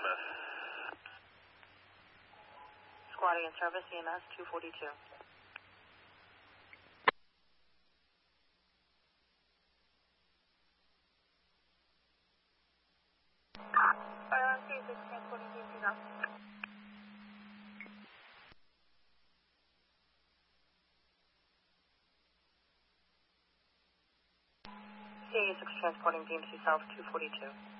EMS. Squatting in service, EMS 242. Fire 36, transporting team 2 now. CA6 transporting DMC South 242.